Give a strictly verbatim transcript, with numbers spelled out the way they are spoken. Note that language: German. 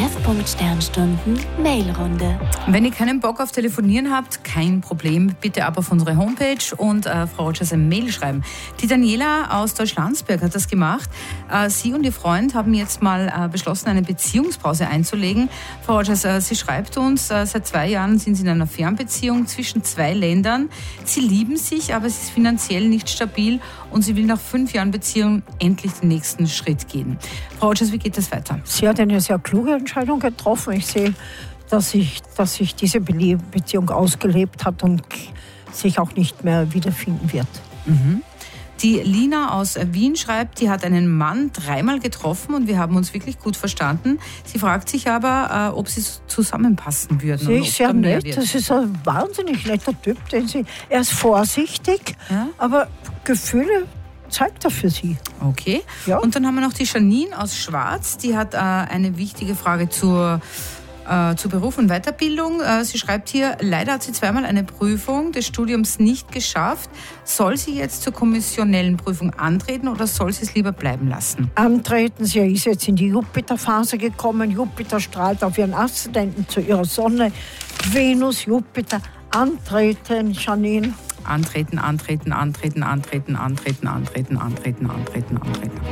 Treffpunkt-Sternstunden Mailrunde. Wenn ihr keinen Bock auf Telefonieren habt, kein Problem. Bitte ab auf unsere Homepage und äh, Frau Rogers eine Mail schreiben. Die Daniela aus Deutschlandsberg hat das gemacht. Äh, sie und ihr Freund haben jetzt mal äh, beschlossen, eine Beziehungspause einzulegen. Frau Rogers, äh, sie schreibt uns, äh, seit zwei Jahren sind sie in einer Fernbeziehung zwischen zwei Ländern. Sie lieben sich, aber es ist finanziell nicht stabil und sie will nach fünf Jahren Beziehung endlich den nächsten Schritt gehen. Frau Rogers, wie geht das weiter? Sie hat eine sehr kluge Entscheidung getroffen. Ich sehe, dass sich dass sich diese Beziehung ausgelebt hat und sich auch nicht mehr wiederfinden wird. Mhm. Die Lina aus Wien schreibt, die hat einen Mann dreimal getroffen und wir haben uns wirklich gut verstanden. Sie fragt sich aber, äh, ob sie zusammenpassen würden. Sehe ich sehr nett. Das ist ein wahnsinnig netter Typ. Den sie, er ist vorsichtig, ja? aber Gefühle zeigt er für sie. Okay. Ja. Und dann haben wir noch die Janine aus Schwarz. Die hat äh, eine wichtige Frage zur Äh, zu Beruf und Weiterbildung. Äh, sie schreibt hier, leider hat sie zweimal eine Prüfung des Studiums nicht geschafft. Soll sie jetzt zur kommissionellen Prüfung antreten oder soll sie es lieber bleiben lassen? Antreten. Sie ist jetzt in die Jupiter-Phase gekommen. Jupiter strahlt auf ihren Aszendenten zu ihrer Sonne. Venus, Jupiter. Antreten, Janine. Antreten, antreten, antreten, antreten, antreten, antreten, antreten, antreten, antreten.